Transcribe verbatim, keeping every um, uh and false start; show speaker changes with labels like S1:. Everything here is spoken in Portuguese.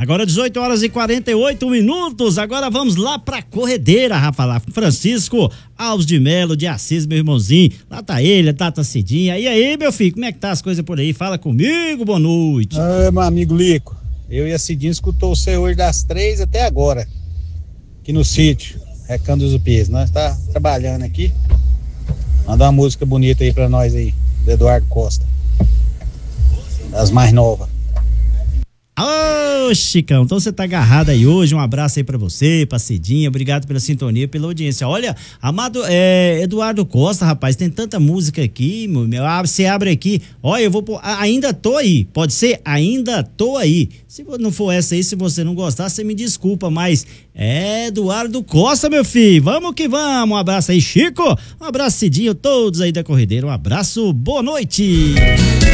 S1: Agora dezoito horas e quarenta e oito minutos, agora vamos lá pra corredeira, Rafa, lá Francisco Alves de Melo de Assis, meu irmãozinho, lá tá ele, Tata Cidinha, e aí, meu filho, como é que tá as coisas por aí? Fala comigo, boa noite.
S2: Ah, meu amigo Lico, eu e a Cidinha escutou você hoje das três até agora, aqui no sítio, Recanto dos Upês, nós tá trabalhando aqui, manda uma música bonita aí pra nós aí, do Eduardo Costa, das mais novas.
S1: Ô, Chicão, então você tá agarrado aí hoje, um abraço aí pra você, pra Cidinha, obrigado pela sintonia, pela audiência. Olha, amado é, Eduardo Costa, rapaz, tem tanta música aqui, meu, ah, você abre aqui, olha, eu vou pôr, ainda tô aí, pode ser? Ainda tô aí. Se não for essa aí, se você não gostar, você me desculpa, mas é Eduardo Costa, meu filho, vamos que vamos, um abraço aí, Chico, um abraço, Cidinho, todos aí da corredeira, um abraço, boa noite.